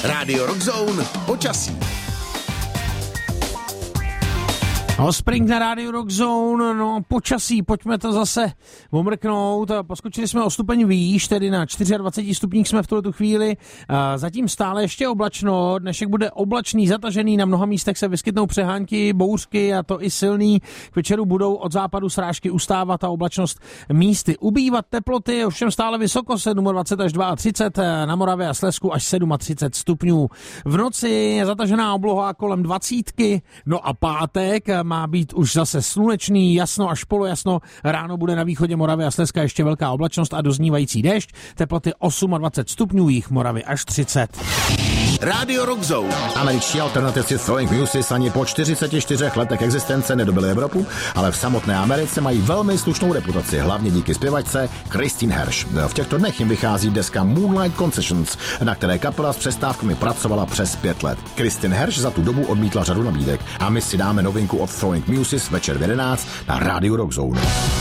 Rádio Rockzone počasí. No, Spring na Rádiu Rockzone, no počasí, pojďme to zase omrknout. Poskočili jsme o stupeň výš, tedy na 24 stupních jsme v tuhletu chvíli. Zatím stále ještě oblačno, dnešek bude oblačný, zatažený, na mnoha místech se vyskytnou přehánky, bouřky a to i silný. K večeru budou od západu srážky ustávat a oblačnost místy ubývat. Teploty ovšem stále vysoko, 27 až 32, na Moravě a Slezsku až 37 stupňů. V noci je zatažená obloha kolem 20, no a pátek má být už zase slunečný, jasno až polojasno. Ráno bude na východě Moravy a Slezska ještě velká oblačnost a doznívající déšť. Teploty 28 stupňů, jih Moravy až 30. Rádio Rockzone. Američtí alternativci Throwing Muses ani po 44 letech existence nedobili Evropu, ale v samotné Americe mají velmi slušnou reputaci, hlavně díky zpěvačce Christine Hersh. V těchto dnech jim vychází deska Moonlight Concessions, na které kapela s přestávkami pracovala přes 5 let. Christine Hersh za tu dobu odmítla řadu nabídek a my si dáme novinku od Throwing Muses večer v 11 na Rádiu Rockzone.